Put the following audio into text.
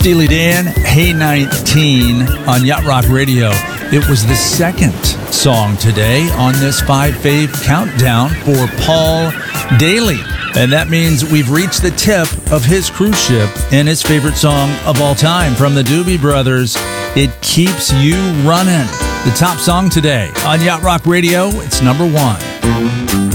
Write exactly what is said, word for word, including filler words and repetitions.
Steely Dan, Hey nineteen on Yacht Rock Radio. It was the second song today on this Five Fave Countdown for Paul Daly. And that means we've reached the tip of his cruise ship and his favorite song of all time from the Doobie Brothers, It Keeps You Running. The top song today on Yacht Rock Radio, it's number one.